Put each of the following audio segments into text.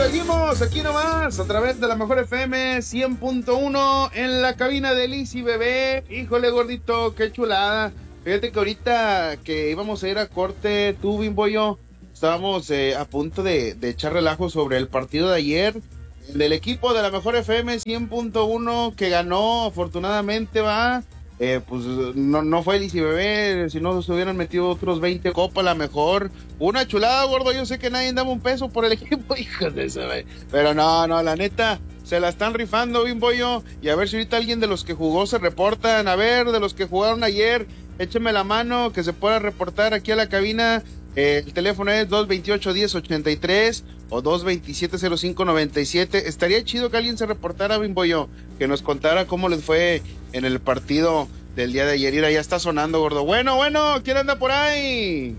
Seguimos aquí nomás a través de la Mejor FM 100.1 en la cabina de Lizzy Bebé. Híjole, gordito, qué chulada. Fíjate que ahorita que íbamos a ir a corte, tú, Bimbo y yo, estábamos a punto de echar relajo sobre el partido de ayer del equipo de la Mejor FM 100.1 que ganó, afortunadamente, pues no fue Lizzy Bebé, si no se hubieran metido otros 20 copas, la mejor. Una chulada, gordo, yo sé que nadie daba un peso por el equipo, hijos de esa, pero no, la neta, se la están rifando, Bimbo y yo, y a ver si ahorita alguien de los que jugó se reportan, a ver, de los que jugaron ayer, écheme la mano, que se pueda reportar aquí a la cabina. El teléfono es 228-1083 o 227-0597. Estaría chido que alguien se reportara, Bimbo y yo, que nos contara cómo les fue en el partido del día de ayer. Mira, ya está sonando, gordo. Bueno, ¿quién anda por ahí?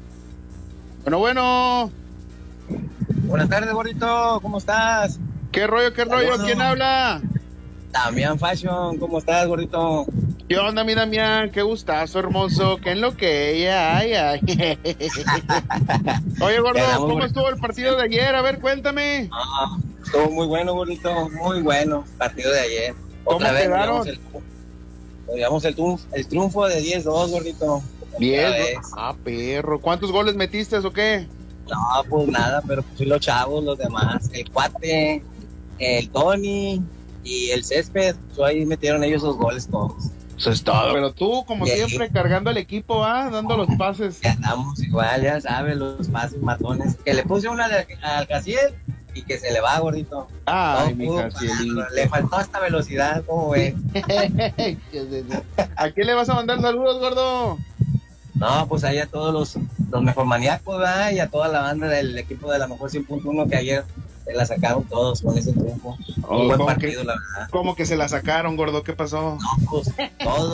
Bueno. Buenas tardes, gordito, ¿cómo estás? ¿Qué rollo? Saludos. ¿Quién habla? Damián Fashion, ¿cómo estás, gordito? ¿Qué onda, mi Damián? Qué gustazo, hermoso. ¿Qué en lo que ella? Ay. Oye, gordo, ¿cómo estuvo el partido de ayer? A ver, cuéntame. Estuvo muy bueno, gordito, muy bueno el partido de ayer. Otra vez llevamos el triunfo de 10-2, gordito. 10. Perro. ¿Cuántos goles metiste o qué? No, pues nada, pero pues los chavos, los demás. El Cuate, el Tony y el Césped, pues ahí metieron ellos esos goles todos. Eso es todo. Pero tú, como siempre, cargando al equipo, dando los pases. Ya andamos igual, ya sabes, los pases matones. Que le puse una al Casiel y que se le va, gordito. Ay, mi Casielito. Le faltó esta velocidad, ¿cómo ves? ¿A quién le vas a mandar saludos, gordo? No, pues ahí a todos los mejor maníacos, ¿verdad? Y a toda la banda del equipo de la Mejor 100.1 que ayer se la sacaron todos con ese triunfo. Un buen partido, la verdad. ¿Cómo que se la sacaron, gordo? ¿Qué pasó? No, pues todos.